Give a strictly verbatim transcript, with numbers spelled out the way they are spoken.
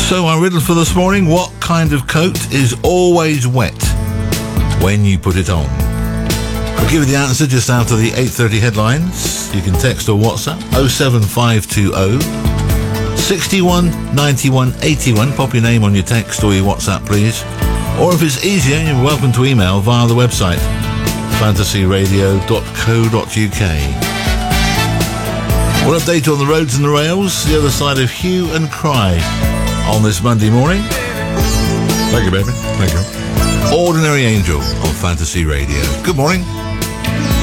So my riddle for this morning, what kind of coat is always wet when you put it on? I'll give you the answer just after the eight thirty headlines. You can text or WhatsApp oh seven five two oh, six one, nine one, eight one. Pop your name on your text or your WhatsApp, please. Or if it's easier, you're welcome to email via the website, fantasy radio dot co dot uk. We'll update you on the roads and the rails, the other side of hue and cry on this Monday morning. Thank you, baby. Thank you. Ordinary Angel on Fantasy Radio. Good morning.